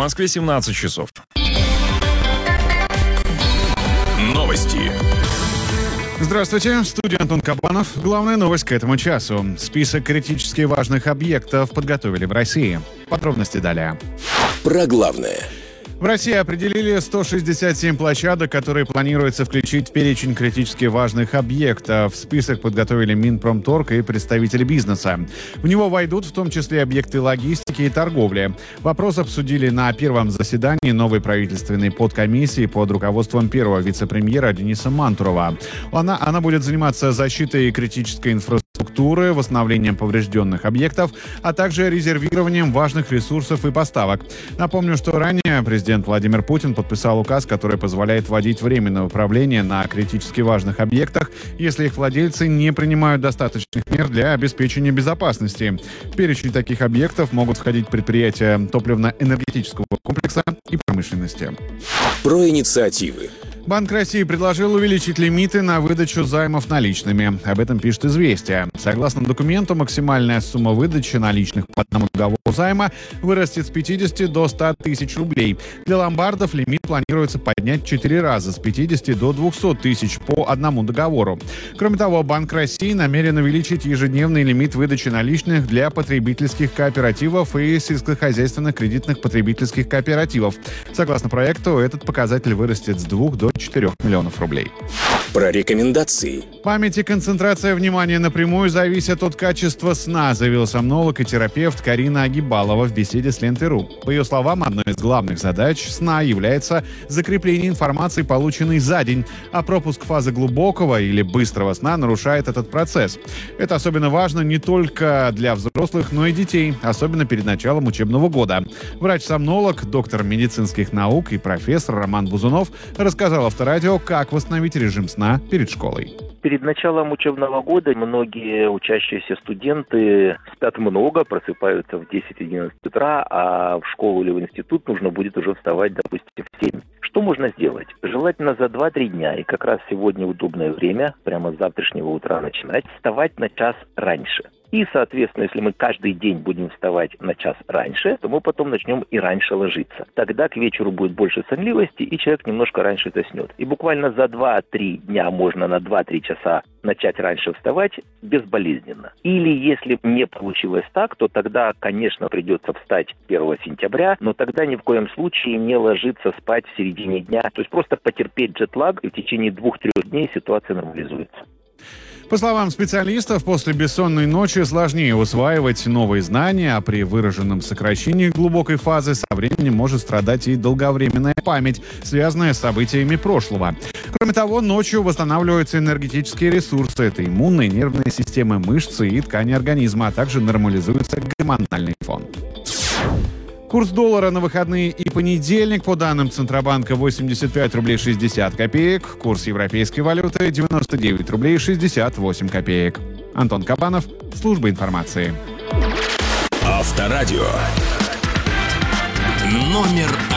Москве 17 часов. Новости. Здравствуйте, в студии Антон Кабанов. Главная новость к этому часу. Список критически важных объектов подготовили в России. Подробности далее. Про главное. В России определили 167 площадок, которые планируется включить в перечень критически важных объектов. Список подготовили Минпромторг и представители бизнеса. В него войдут в том числе объекты логистики и торговли. Вопрос обсудили на первом заседании новой правительственной подкомиссии под руководством первого вице-премьера Дениса Мантурова. Она будет заниматься защитой критической инфраструктуры, восстановлением поврежденных объектов, а также резервированием важных ресурсов и поставок. Напомню, что ранее президент Владимир Путин подписал указ, который позволяет вводить временное управление на критически важных объектах, если их владельцы не принимают достаточных мер для обеспечения безопасности. В перечень таких объектов могут входить предприятия топливно-энергетического комплекса и промышленности. Про инициативы. Банк России предложил увеличить лимиты на выдачу займов наличными. Об этом пишет «Известия». Согласно документу, максимальная сумма выдачи наличных по одному договору займа вырастет с 50 до 100 тысяч рублей. Для ломбардов лимит планируется поднять в 4 раза, с 50 до 200 тысяч по одному договору. Кроме того, Банк России намерен увеличить ежедневный лимит выдачи наличных для потребительских кооперативов и сельскохозяйственных кредитных потребительских кооперативов. Согласно проекту, этот показатель вырастет с 2 до 4 миллионов рублей. Про рекомендации. Память и концентрация внимания напрямую зависят от качества сна, заявил сомнолог и терапевт Карина Агибалова в беседе с Лентой.ру. По ее словам, одной из главных задач сна является закрепление информации, полученной за день, а пропуск фазы глубокого или быстрого сна нарушает этот процесс. Это особенно важно не только для взрослых, но и детей, особенно перед началом учебного года. Врач-сомнолог, доктор медицинских наук и профессор Роман Бузунов рассказал Авторадио, как восстановить режим сна перед школой. Перед началом учебного года многие учащиеся студенты спят много, просыпаются в 10-11 утра, а в школу или в институт нужно будет уже вставать, допустим, в 7. Что можно сделать? Желательно за 2-3 дня, и как раз сегодня удобное время, прямо с завтрашнего утра начинать, вставать на час раньше. И, соответственно, если мы каждый день будем вставать на час раньше, то мы потом начнем и раньше ложиться. Тогда к вечеру будет больше сонливости, и человек немножко раньше заснет. И буквально за 2-3 дня можно на 2-3 часа начать раньше вставать безболезненно. Или если не получилось так, то тогда, конечно, придется встать 1 сентября, но тогда ни в коем случае не ложиться спать в середине дня. То есть просто потерпеть джетлаг, и в течение 2-3 дней ситуация нормализуется. По словам специалистов, после бессонной ночи сложнее усваивать новые знания, а при выраженном сокращении глубокой фазы со временем может страдать и долговременная память, связанная с событиями прошлого. Кроме того, ночью восстанавливаются энергетические ресурсы. Это иммунные, нервные системы, мышцы и ткани организма, а также нормализуется гормональный фон. Курс доллара на выходные и понедельник, по данным Центробанка, 85 рублей 60 копеек. Курс европейской валюты 99 рублей 68 копеек. Антон Кабанов, служба информации. Авторадио. Номер